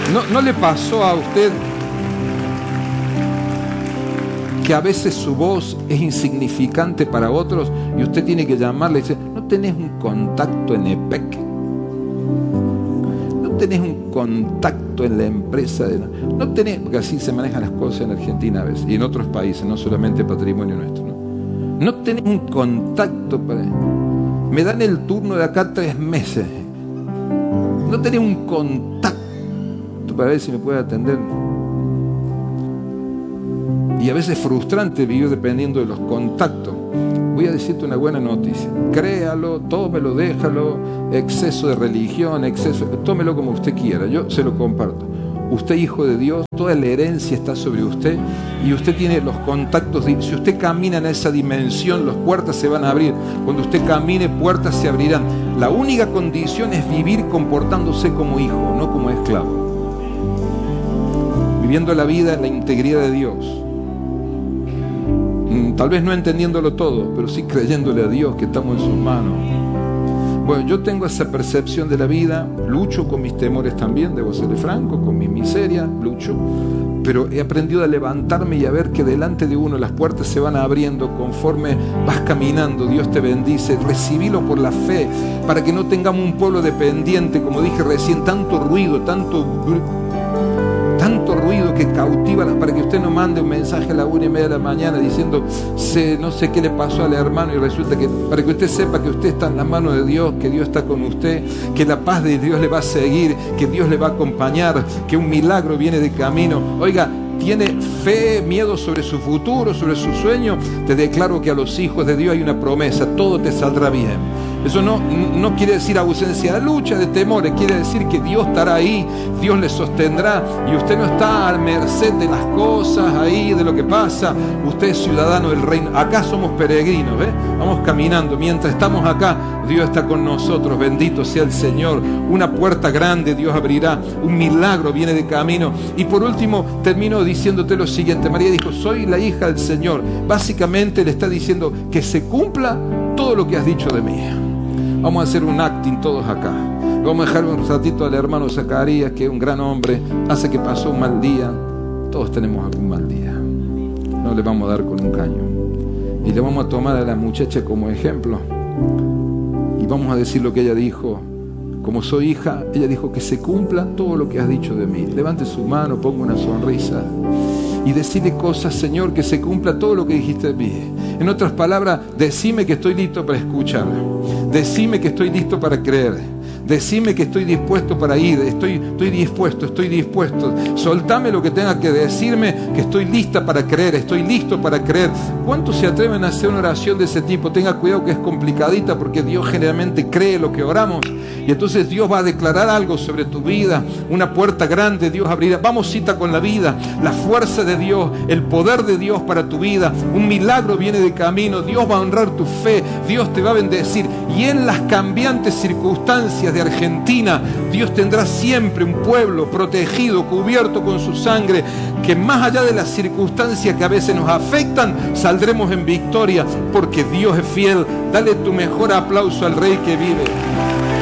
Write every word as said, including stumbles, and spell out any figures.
¿No, no le pasó a usted que a veces su voz es insignificante para otros y usted tiene que llamarle y decir, ¿no tenés un contacto en E P E C? ¿No tenés un contacto en la empresa? De... ¿No tenés? Porque así se manejan las cosas en Argentina a veces y en otros países, no solamente patrimonio nuestro, ¿no? No tenés un contacto para... Me dan el turno de acá tres meses. No tenés un contacto para ver si me puede atender. Y a veces es frustrante vivir dependiendo de los contactos. Voy a decirte una buena noticia. Créalo, tómelo, déjalo. Exceso de religión, exceso... Tómelo como usted quiera. Yo se lo comparto. Usted, hijo de Dios, toda la herencia está sobre usted y usted tiene los contactos. Si usted camina en esa dimensión, las puertas se van a abrir. Cuando usted camine, puertas se abrirán. La única condición es vivir comportándose como hijo, no como esclavo. Viviendo la vida en la integridad de Dios. Tal vez no entendiéndolo todo, pero sí creyéndole a Dios que estamos en sus manos. Bueno, yo tengo esa percepción de la vida, lucho con mis temores también, debo serle franco, con mi miseria, lucho, pero he aprendido a levantarme y a ver que delante de uno las puertas se van abriendo conforme vas caminando. Dios te bendice, recibilo por la fe, para que no tengamos un pueblo dependiente, como dije recién, tanto ruido, tanto... tanto ruido que cautiva, para que usted no mande un mensaje a la una y media de la mañana diciendo se, no sé qué le pasó al hermano, y resulta que, para que usted sepa que usted está en la mano de Dios, que Dios está con usted, que la paz de Dios le va a seguir, que Dios le va a acompañar, que un milagro viene de camino. Oiga, tiene fe, miedo sobre su futuro, sobre su sueño, te declaro que a los hijos de Dios hay una promesa, todo te saldrá bien. Eso no, no quiere decir ausencia de lucha, de temores, quiere decir que Dios estará ahí, Dios le sostendrá y usted no está a merced de las cosas ahí, de lo que pasa. Usted es ciudadano del reino. Acá somos peregrinos, ¿eh? Vamos caminando. Mientras estamos acá, Dios está con nosotros. Bendito sea el Señor. Una puerta grande Dios abrirá, un milagro viene de camino. Y por último, termino diciéndote lo siguiente. María dijo, soy la hija del Señor. Básicamente le está diciendo que se cumpla todo lo que has dicho de mí. Vamos a hacer un acting todos acá. Vamos a dejar un ratito al hermano Zacarías, que es un gran hombre, hace que pasó un mal día. Todos tenemos algún mal día. No le vamos a dar con un caño. Y le vamos a tomar a la muchacha como ejemplo. Y vamos a decir lo que ella dijo. Como soy hija, ella dijo que se cumpla todo lo que has dicho de mí. Levante su mano, ponga una sonrisa. Y decirle cosas, Señor, que se cumpla todo lo que dijiste de mí. En otras palabras, decime que estoy listo para escuchar. Decime que estoy listo para creer. Decime que estoy dispuesto para ir. Estoy, estoy dispuesto, estoy dispuesto. Soltame lo que tenga que decirme, que estoy lista para creer. Estoy listo para creer. ¿Cuántos se atreven a hacer una oración de ese tipo? Tenga cuidado que es complicadita, porque Dios generalmente cree lo que oramos. Y entonces Dios va a declarar algo sobre tu vida. Una puerta grande Dios abrirá. Vamos, cita con la vida. La fuerza de Dios, el poder de Dios para tu vida. Un milagro viene de camino. Dios va a honrar tu fe. Dios te va a bendecir. Y en las cambiantes circunstancias de Argentina, Dios tendrá siempre un pueblo protegido, cubierto con su sangre, que más allá de las circunstancias que a veces nos afectan, saldremos en victoria, porque Dios es fiel. Dale tu mejor aplauso al Rey que vive.